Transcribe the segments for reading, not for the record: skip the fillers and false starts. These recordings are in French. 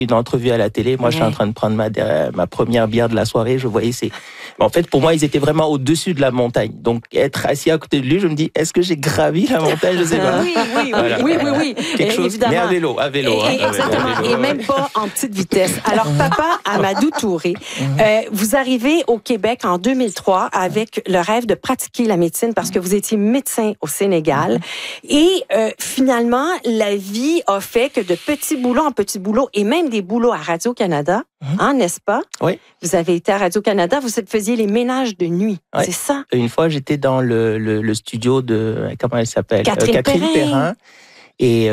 une entrevue à la télé. Moi, je suis en train de prendre ma première bière de la soirée. Je voyais en fait, pour moi, ils étaient vraiment au-dessus de la montagne. Donc, être assis à côté de lui, je me dis, est-ce que j'ai gravi la montagne? Je sais pas. Oui. Quelque chose, mais à vélo. Exactement. Et même pas en petite vitesse. Alors, papa Amadou Touré, vous arrivez au Québec en 2003 avec le rêve de pratiquer la médecine parce que vous étiez médecin au Sénégal. Et finalement, la vie a fait que de petit boulot en petit boulot, et même des boulots à Radio-Canada, n'est-ce pas? Oui. Vous avez été à Radio-Canada, vous faisiez les ménages de nuit, c'est ça? Une fois, j'étais dans le studio de, comment elle s'appelle? Catherine Perrin. Et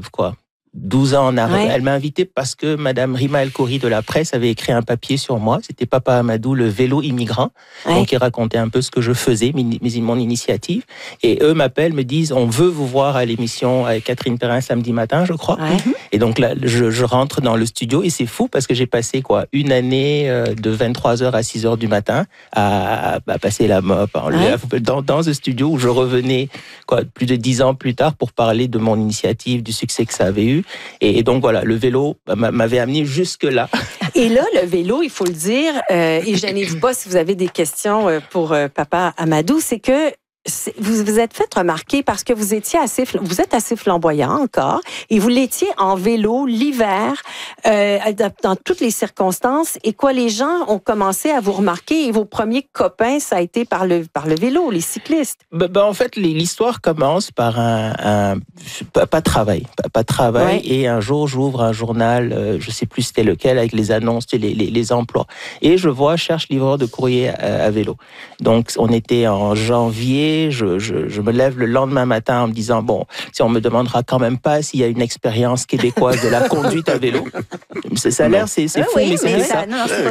12 ans en arrière. Elle m'a invité parce que Madame Rima El Khoury de la presse avait écrit un papier sur moi. C'était Papa Amadou, le vélo immigrant. Donc, il racontait un peu ce que je faisais, mon initiative. Et eux m'appellent, me disent, on veut vous voir à l'émission avec Catherine Perrin samedi matin, je crois. Et donc là, je rentre dans le studio et c'est fou parce que j'ai passé une année de 23h à 6h du matin à passer la mop dans ce studio où je revenais plus de 10 ans plus tard pour parler de mon initiative, du succès que ça avait eu. Et donc voilà, le vélo m'avait amené jusque-là. Et là, le vélo, il faut le dire, et gênez-vous pas si vous avez des questions pour Papa Amadou, c'est que vous vous êtes fait remarquer parce que vous êtes assez flamboyant encore, et vous l'étiez en vélo l'hiver, dans toutes les circonstances, et les gens ont commencé à vous remarquer, et vos premiers copains, ça a été par le vélo, les cyclistes. En fait, l'histoire commence par pas de travail, et un jour, j'ouvre un journal, je sais plus c'était lequel, avec les annonces, les emplois, et je cherche livreur de courrier à vélo. Donc, on était en janvier. Je me lève le lendemain matin en me disant, si on me demandera quand même pas s'il y a une expérience québécoise de la conduite à vélo. Ça a l'air, c'est fou, mais c'est ça.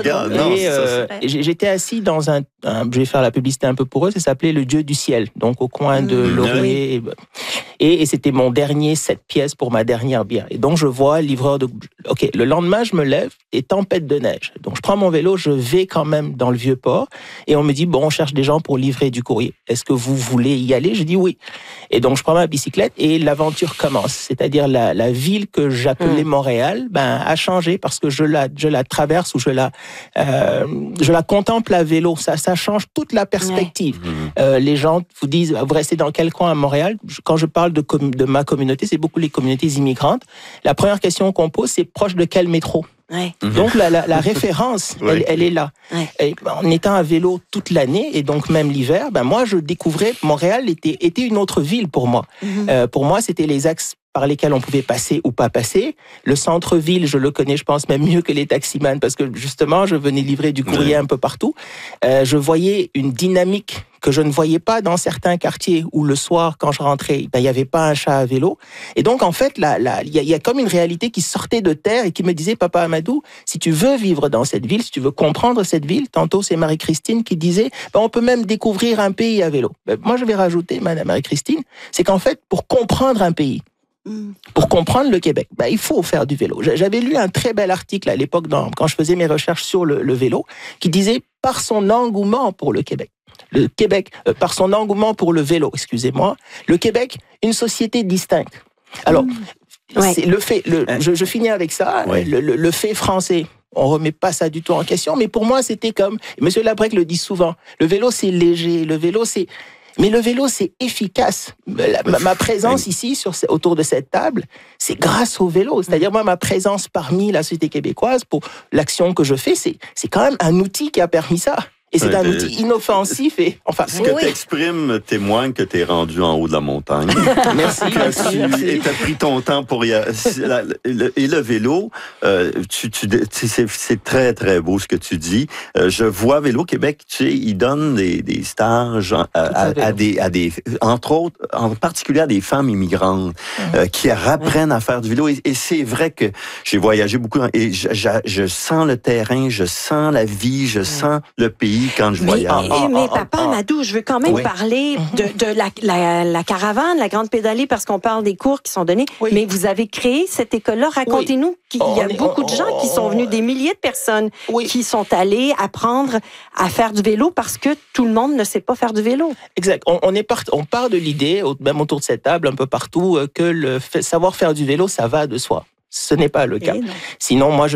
J'étais assis dans je vais faire la publicité un peu pour eux, ça s'appelait le Dieu du ciel, donc au coin de Laurier. Et c'était mon dernier 7 pièces pour ma dernière bière. Et donc, je vois livreur de... OK, le lendemain, je me lève, et tempête de neige. Donc, je prends mon vélo, je vais quand même dans le Vieux-Port, et on me dit, on cherche des gens pour livrer du courrier. Est-ce que vous voulez y aller? Je dis oui. Et donc, je prends ma bicyclette, et l'aventure commence. C'est-à-dire, la ville que j'appelais Montréal, a changé parce que je la traverse ou je la contemple à vélo. Ça change toute la perspective. Les gens vous disent, vous restez dans quel coin à Montréal? Quand je parle de ma communauté, c'est beaucoup les communautés immigrantes. La première question qu'on pose, c'est proche de quel métro? Donc la référence, elle est là. Et, en étant à vélo toute l'année et donc même l'hiver, moi je découvrais Montréal était une autre ville pour moi. Pour moi, c'était les axes par lesquels on pouvait passer ou pas passer. Le centre-ville, je le connais, je pense même mieux que les taximans parce que justement, je venais livrer du courrier un peu partout. Je voyais une dynamique que je ne voyais pas dans certains quartiers où le soir, quand je rentrais, il n'y avait pas un chat à vélo. Et donc, en fait, il y a comme une réalité qui sortait de terre et qui me disait, Papa Amadou, si tu veux vivre dans cette ville, si tu veux comprendre cette ville, tantôt c'est Marie-Christine qui disait, on peut même découvrir un pays à vélo. Moi, je vais rajouter, Madame Marie-Christine, c'est qu'en fait, pour comprendre un pays, pour comprendre le Québec, il faut faire du vélo. J'avais lu un très bel article à l'époque, quand je faisais mes recherches sur le vélo, qui disait, par son engouement pour le Québec, par son engouement pour le vélo, excusez-moi, le Québec, une société distincte. Alors, c'est le fait, je finis avec ça, le fait français. On remet pas ça du tout en question, mais pour moi, c'était comme, Monsieur Labrec le dit souvent, le vélo, c'est léger, mais le vélo, c'est efficace. Ma présence ici, autour de cette table, c'est grâce au vélo. C'est-à-dire, moi, ma présence parmi la société québécoise, pour l'action que je fais, c'est quand même un outil qui a permis ça. Et c'est un outil inoffensif. Ce que tu exprimes témoigne que tu es rendu en haut de la montagne. Merci. Et tu as pris ton temps pour y aller. Et le vélo, c'est très, très beau ce que tu dis. Je vois Vélo Québec, ils donnent des stages à des, entre autres, en particulier à des femmes immigrantes qui apprennent à faire du vélo. Et c'est vrai que j'ai voyagé beaucoup et je sens le terrain, je sens la vie, je sens le pays quand je voyage. Mais Papa Amadou, je veux quand même parler de la caravane, la grande pédalée, parce qu'on parle des cours qui sont donnés. Mais vous avez créé cette école-là. Racontez-nous qu'il y a beaucoup de gens qui sont venus, des milliers de personnes qui sont allées apprendre à faire du vélo parce que tout le monde ne sait pas faire du vélo. Exact. On part de l'idée, même autour de cette table, un peu partout, que savoir faire du vélo, ça va de soi. Ce n'est pas le cas. Non. Sinon, moi, je